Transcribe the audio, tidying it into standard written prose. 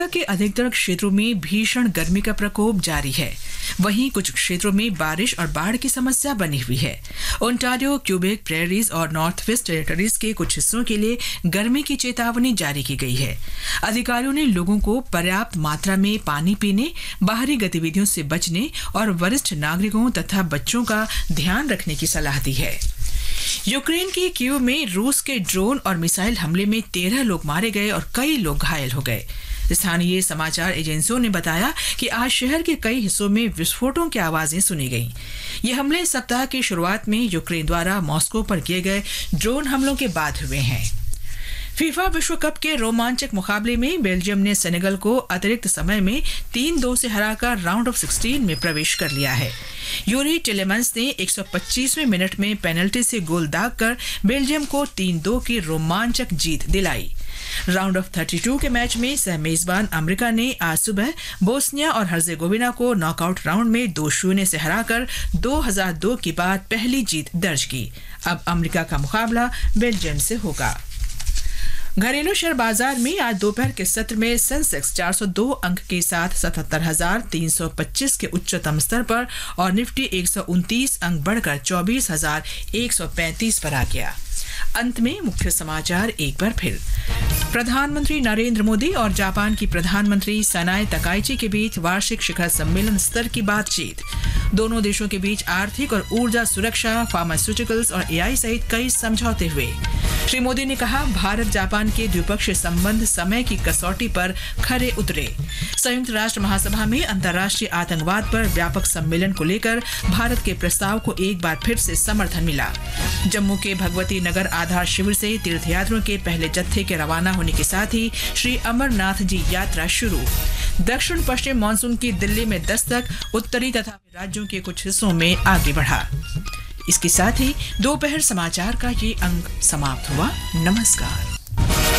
के अधिकतर क्षेत्रों में भीषण गर्मी का प्रकोप जारी है। वहीं कुछ क्षेत्रों में बारिश और बाढ़ की समस्या बनी हुई है। ओंटारियो, क्यूबेक, प्रेरीज और नॉर्थ वेस्ट टेरिटरीज के कुछ हिस्सों के लिए गर्मी की चेतावनी जारी की गई है। अधिकारियों ने लोगों को पर्याप्त मात्रा में पानी पीने, बाहरी गतिविधियों से बचने और वरिष्ठ नागरिकों तथा बच्चों का ध्यान रखने की सलाह दी है। यूक्रेन के कीव में रूस के ड्रोन और मिसाइल हमले में 13 लोग मारे गए और कई लोग घायल हो गए। स्थानीय समाचार एजेंसियों ने बताया कि आज शहर के कई हिस्सों में विस्फोटों की आवाजें सुनी गईं। ये हमले सप्ताह की शुरुआत में यूक्रेन द्वारा मॉस्को पर किए गए ड्रोन हमलों के बाद हुए हैं। फीफा विश्व कप के रोमांचक मुकाबले में बेल्जियम ने सेनेगल को अतिरिक्त समय में 3-2 से हराकर राउंड ऑफ 16 में प्रवेश कर लिया है। यूरी टिलेमंस ने 125वें मिनट में पेनल्टी से गोल दागकर बेल्जियम को 3-2 की रोमांचक जीत दिलाई। राउंड ऑफ 32 के मैच में सह मेजबान अमेरिका ने आज सुबह बोस्निया और हर्जेगोविना को नॉकआउट राउंड में 2-0 से हराकर 2002 के बाद पहली जीत दर्ज की। अब अमेरिका का मुकाबला बेल्जियम से होगा। घरेलू शेयर बाजार में आज दोपहर के सत्र में सेंसेक्स 402 अंक के साथ 77,325 के उच्चतम स्तर पर और निफ्टी 129 अंक बढ़कर 24,135 पर आ गया। अंत में मुख्य समाचार एक बार फिर। प्रधानमंत्री नरेंद्र मोदी और जापान की प्रधानमंत्री सनाए तकाइची के बीच वार्षिक शिखर सम्मेलन स्तर की बातचीत। दोनों देशों के बीच आर्थिक और ऊर्जा सुरक्षा, फार्मास्यूटिकल्स और एआई सहित कई समझौते हुए। श्री मोदी ने कहा, भारत जापान के द्विपक्षीय संबंध समय की कसौटी पर खरे उतरे। संयुक्त राष्ट्र महासभा में अंतर्राष्ट्रीय आतंकवाद पर व्यापक सम्मेलन को लेकर भारत के प्रस्ताव को एक बार फिर से समर्थन मिला। जम्मू के भगवती नगर आधार शिविर से तीर्थयात्रियों के पहले जत्थे के रवाना होने के साथ ही श्री अमरनाथ जी यात्रा शुरू। दक्षिण पश्चिम मानसून की दिल्ली में दस्तक, उत्तरी तथा राज्यों के कुछ हिस्सों में आगे बढ़ा। इसके साथ ही दोपहर समाचार का ये अंक समाप्त हुआ। नमस्कार।